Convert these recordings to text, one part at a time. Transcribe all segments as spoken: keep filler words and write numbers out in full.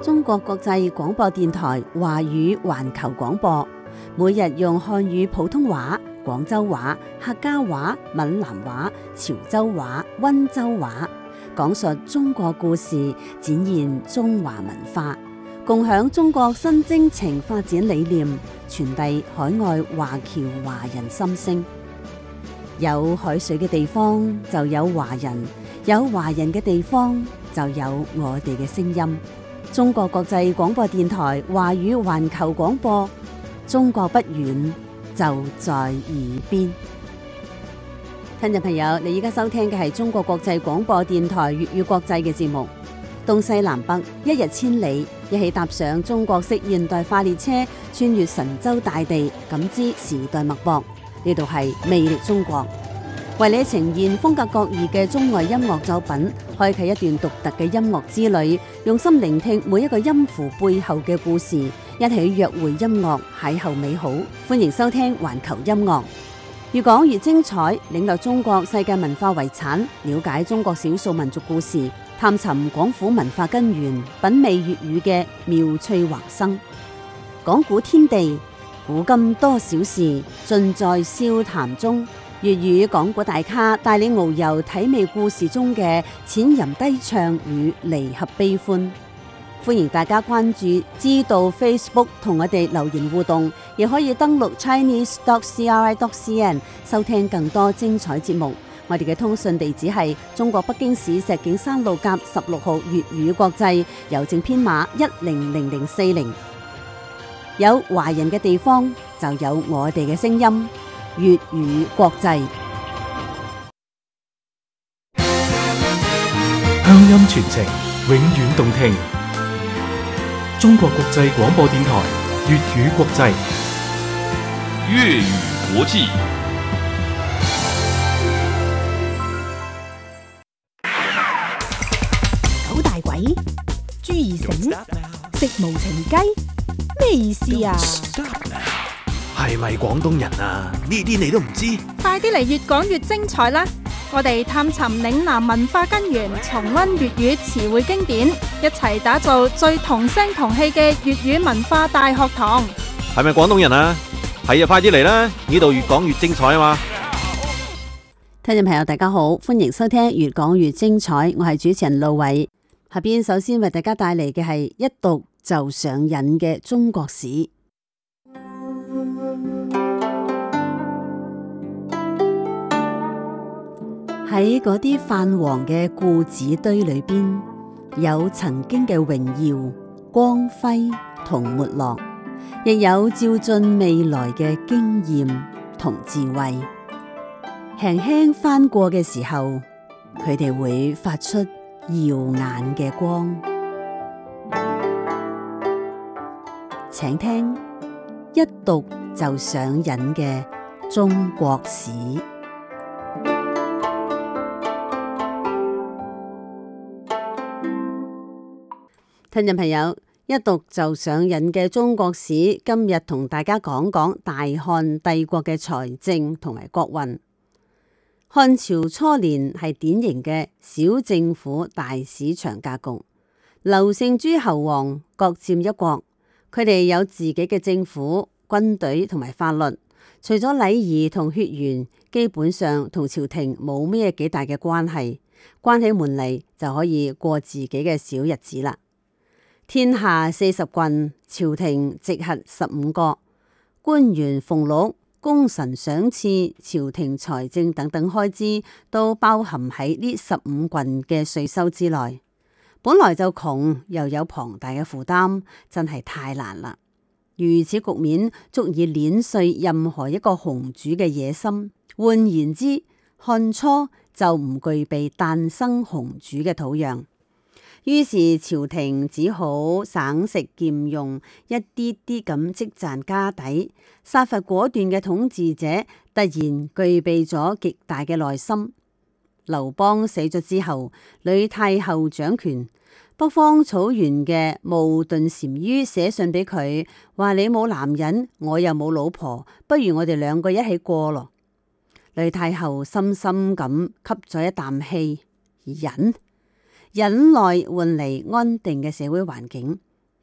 中國國際廣播電台華語環球廣播，每日用漢語普通話、廣州話、客家話、閩南話、潮州話、溫州話，講述中國故事，展現中華文化，共享中國新征程發展理念，傳遞海外華僑華人心聲。有海水嘅地方就有華人，有華人嘅地方就有我哋嘅聲音。中國國際廣播電台華語環球廣播，中國不遠，就在耳邊。聽眾朋友，你而家收聽嘅係中國國際廣播電台粵語國際嘅節目。東西南北，一日千里，一起踏上中國式現代化列車，穿越神州大地，感知時代脈搏。呢度係魅力中國，為你呈現風格各異嘅中外音樂作品，開啟一段獨特嘅音樂之旅，用心聆聽每一個音符背後嘅故事，一起約會音樂，邂逅美好。歡迎收聽環球音樂，越講越精彩，領略中國世界文化遺產，了解中國少數民族故事，探尋廣府文化根源，品味粵語嘅妙趣橫生。講古天地，古今多少事，盡在笑談中。粵語講古大咖帶你遨遊體味故事中嘅淺吟低唱與離合悲歡。歡迎大家關注知道 Facebook 同我哋留言互動，亦可以登錄 chinese dot c r i dot c n 收聽更多精彩節目。我哋嘅通訊地址係中國北京市石景山路甲十六號粵語國際，郵政編碼一零零零四零。有華人嘅地方就有我哋嘅聲音，粵語國際。 鄉音傳情，永遠動聽。中國國際廣播電台粵語國際， 粵語國際。 九大簋，朱二繩，食無情雞，咩意思啊？ 係咪廣東人啊？呢啲你都唔知？ 快啲嚟越講越精彩啦！我哋探尋嶺南文化根源，重溫粵語詞彙經典，一齊打造最同聲同氣嘅粵語文化大學堂。 係咪廣東人啊？係啊，快啲嚟啦！呢度越講越精彩啊嘛！ 聽眾朋友大家好，歡迎收聽越講越精彩，我係主持人路偉。下邊首先為大家帶嚟嘅係一讀就上癮嘅中國史。喺嗰啲泛黃嘅故紙堆裏邊，有曾經嘅榮耀、光輝同沒落，亦有照進未來嘅經驗同智慧。輕輕翻過嘅時候，佢哋會發出耀眼嘅光。請聽一讀就上癮嘅中國史。聽眾朋友，一讀就上癮嘅中國史，今日同大家講講大漢帝國嘅財政同埋國運。漢朝初年係典型嘅小政府大市場格局，劉姓諸侯王各佔一國，佢哋有自己嘅政府、軍隊同埋法律，除咗禮儀同血緣，基本上同朝廷冇咩幾大嘅關係，關起門嚟就可以過自己嘅小日子啦。天下四十郡，朝廷直轄十五個，官員俸祿、功臣賞賜、朝廷財政等等開支都包含喺呢十五郡嘅稅收之內。本來就窮，又有龐大嘅負擔，真係太難啦。如此局面足以碾碎任何一個雄主嘅野心。換言之，漢初就唔具備誕生雄主嘅土壤。於是朝廷只好省食儉用，一啲啲咁積賺家底。殺伐果斷嘅統治者突然具備咗極大嘅耐心。劉邦死咗之後，呂太后掌權，北方草原嘅冒頓單于寫信俾佢，話你冇男人，我又冇老婆，不如我哋兩個一起過咯。呂太后深深咁吸咗一啖氣，忍。忍耐換嚟安定嘅社會環境，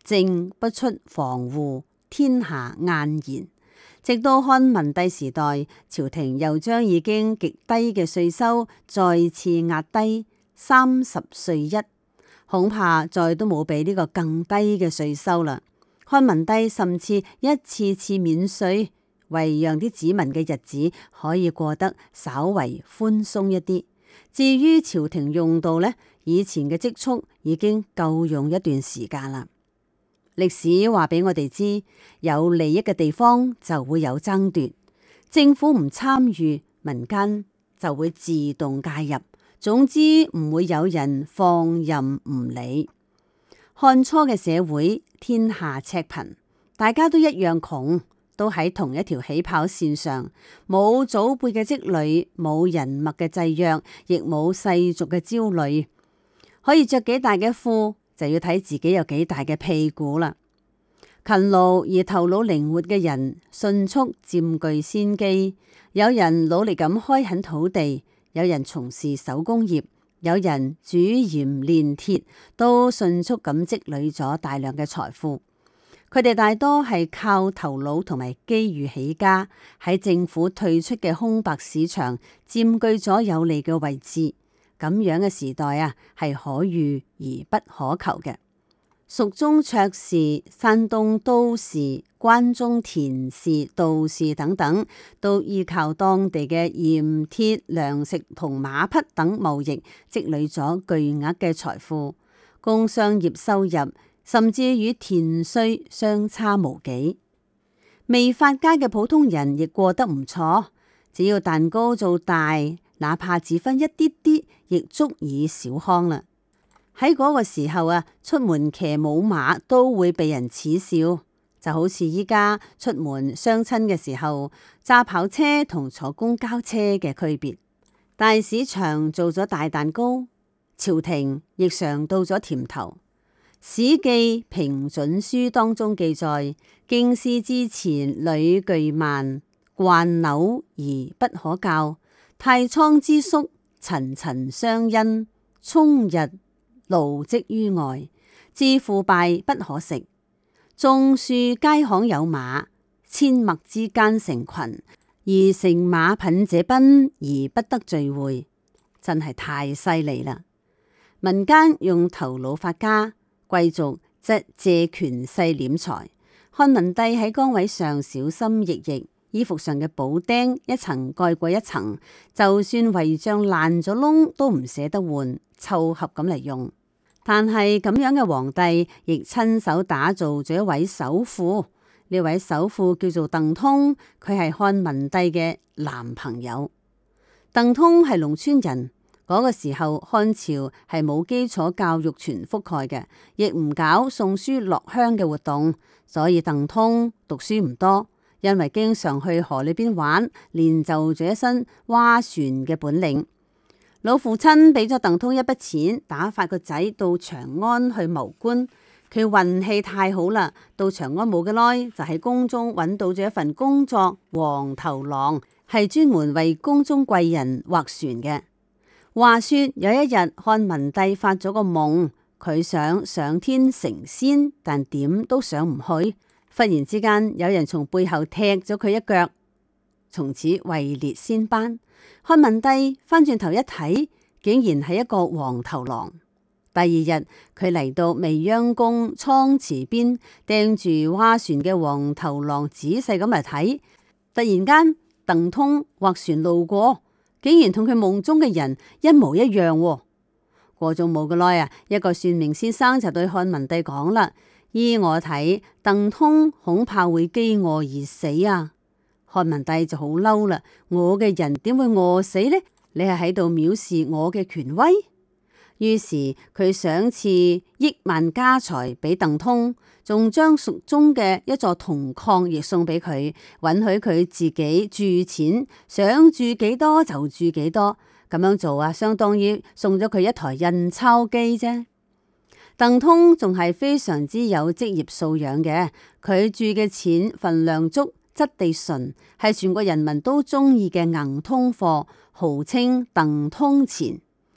政不出防戶，天下晏然。直到漢文帝時代，朝廷又將已經極低嘅稅收再次壓低三十稅一，恐怕再都冇比呢個更低嘅稅收啦。漢文帝甚至一次次免稅，為讓啲子民嘅日子可以過得稍為寬鬆一啲。至於朝廷用度呢，以前嘅積蓄已經夠用一段時間啦。歷史話俾我哋知，有利益嘅地方就會有爭奪，政府唔參與，民間就會自動介入。總之唔會有人放任唔理。漢初嘅社會，天下赤貧，大家都一樣窮，都喺同一條起跑線上，冇祖輩嘅積累，冇人脈嘅制約，亦冇世俗嘅焦慮。可以着幾大嘅褲，就要睇自己有幾大嘅屁股啦。勤勞而頭腦靈活嘅人迅速佔據先機，有人努力咁開墾土地，有人從事手工業，有人煮鹽煉鐵，都迅速咁積累咗大量嘅財富。佢哋大多係靠頭腦同埋機遇起家，喺政府退出嘅空白市場佔據咗有利嘅位置。咁樣嘅時代啊，係可遇而不可求嘅。蜀中卓氏、山東都氏、關中田氏、杜氏等等，都依靠當地嘅鹽鐵、糧食同馬匹等貿易，積累咗巨額嘅財富。工商業收入甚至與田稅相差無幾。未發家嘅普通人亦過得唔錯，只要蛋糕做大，哪怕只分一啲啲，亦足以小康啦。喺嗰個時候啊，出門騎母馬都會被人恥笑，就好似依家出門相親嘅時候，揸跑車同坐公交車嘅區別。大市場做咗大蛋糕，朝廷亦嘗到咗甜頭。史記平準書當中記載：京師之前屢巨萬，慣朽而不可教。太倉之粟，層層相因，充溢勞積於外，至腐敗不可食。眾庶皆罕有馬，阡陌之間成群，而乘馬品者賓而不得聚會，真係太犀利啦！民間用頭腦發家，貴族則借權勢斂財。漢文帝喺崗位上小心翼翼，衣服上嘅補丁一層蓋過一層，就算帷帳爛咗窿都唔捨得換，湊合咁嚟用。但係咁樣嘅皇帝亦親手打造咗一位首富，呢位首富叫做鄧通，佢係漢文帝嘅男朋友。鄧通係農村人，嗰、那個時候漢朝係冇基礎教育全覆蓋嘅，亦唔搞送書落鄉嘅活動，所以鄧通讀書唔多，因為經常去河裏邊玩，練就咗一身划船嘅本領。老父親俾咗鄧通一筆錢，打發個仔到長安去謀官。佢運氣太好啦，到長安冇幾耐，就喺宮中揾到咗一份工作，黃頭郎，係專門為宮中貴人劃船嘅。話說有一日，漢文帝發咗個夢，佢想上天成仙，但點都上唔去。忽然之間，有人從背後踢咗佢一腳，從此位列仙班。漢文帝翻轉頭一睇，竟然係一個黃頭郎。第二日，佢嚟到未央宮倉池邊，掟住划船嘅黃頭郎仔細咁嚟睇。突然間，鄧通劃船路過，竟然同佢夢中嘅人一模一樣。過咗冇幾耐啊，一個算命先生就對漢文帝講啦：依我睇，鄧通恐怕會飢餓而死啊！漢文帝就好嬲啦，我嘅人點會餓死呢？你係喺度藐視我嘅權威。於是佢賞賜億萬家財俾鄧通，仲將蜀中嘅一座銅礦亦送俾佢，允許佢自己鑄錢，想鑄幾多就鑄幾多。咁樣做啊，相當於送咗佢一台印鈔機啫。鄧通仲係非常之有職業素養嘅，佢鑄嘅錢份量足，質地純，係全國人民都中意嘅硬通貨，號稱鄧通錢。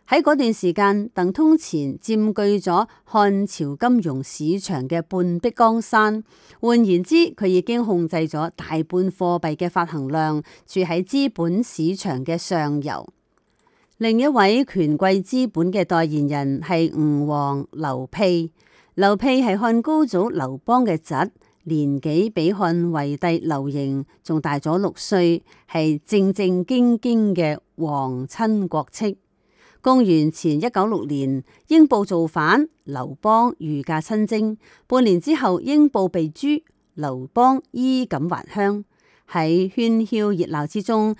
喺嗰段時間，鄧通錢佔據咗漢朝金融市場嘅半壁江山。換言之，佢已經控制咗大半貨幣嘅發行量，處喺資本市場嘅上游。另一位權貴資本嘅代言人係吳王劉濞。劉濞係漢高祖劉邦嘅侄，年紀比漢惠帝劉盈仲大咗六歲，係正正經經嘅皇親國戚。公元前一九六年，英布造反，劉邦御駕親征。半年之後，英布被誅，劉邦衣錦還鄉。喺喧囂熱鬧之中，